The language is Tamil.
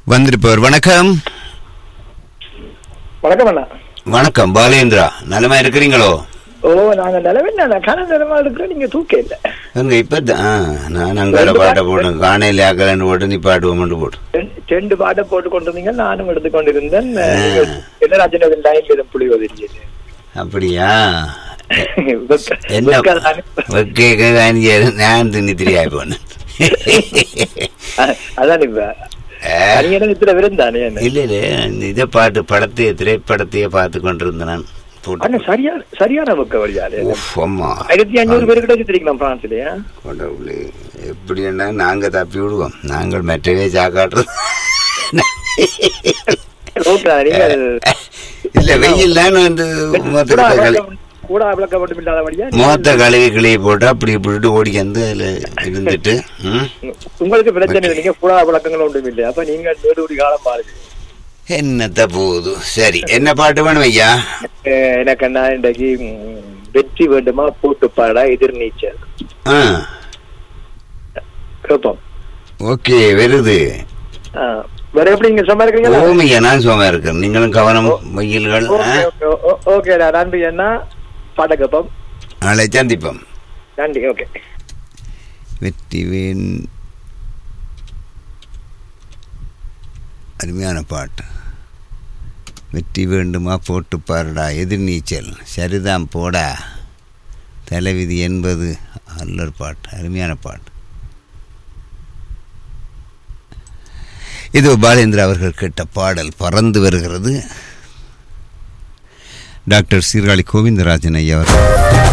வந்திருப்பவர். வணக்கம். வணக்கம் அண்ணா. வணக்கம் பாலேந்திரா, நலமா இருக்கிறீங்களோ? ஓ, நாங்க நிலவில்லை கன நிலமா இருக்கிறோம். நீங்க தூக்க இல்ல அங்க இப்ப நான் அங்கால பாட்டை போட்டேன், காணையில ஆக்கலன்னு போட்டு நீ பாட்டுவோம் போட்டு 2 பாட்டை போட்டு கொண்டிருந்தீங்க. நானும் எடுத்துக்கொண்டிருந்தேன். என்ன ராஜன் லைன்ல புளிவது அப்படியா? என்ன நான் தின்னி தெரியாது போனேன். அதான் இப்ப விருந்தானே. இல்ல இல்ல, இதை பாட்டு திரைப்படத்தையே பார்த்து கொண்டிருந்தேன் நான். சரியான புக்க வழியாரு. 1500 பேரு கிட்ட வச்சிருக்கலாம் பிரான்ஸ்லயா. எப்படி என்ன நாங்க தப்பி விடுவோம், நாங்கள் மெட்டவே சாக்காட்டுறது இல்ல. வெயில் தான் வந்து மொத்த கழுவி கிளியை போட்டு அப்படி இப்படிட்டு ஓடி வந்து அதுல இருந்துட்டு. உங்களுக்கு பிரச்சனை நீங்க கூட விளக்கங்கள் ஒன்றும் இல்லை. அப்ப நீங்க நேரடி காலம் பாருங்க என்னத்த போகுது. சரி, என்ன பாட்டு வேணும் ஐயா? எனக்கு என்ன இன்றைக்கு வெற்றி வேண்டுமா போட்டு பாடா எதிர்நீச்சல் கேட்போம். ஓகே, வருது. வேற எப்படி நீங்க சும்மா இருக்கீங்களா? ஓமியா, நான் சும்மா இருக்கேன். நீங்களும் கவனம் வெயில்கள். ஓகே, நன்றி அண்ணா. பாட்ட கேட்போம், நாளை சந்திப்போம். நன்றி. ஓகே. வெற்றிவேன் அருமையான பாட்டு. வெற்றி வேண்டுமா போட்டு பாருடா எதிர்நீச்சல், சரிதான் போடா தலைவிதி என்பது அல்லர் பாட்டு. அருமையான பாட்டு. இது பாலேந்திரா அவர்கள் கேட்ட பாடல் பறந்து வருகிறது. டாக்டர் சீர்காழி கோவிந்தராஜன் ஐயா அவர்கள்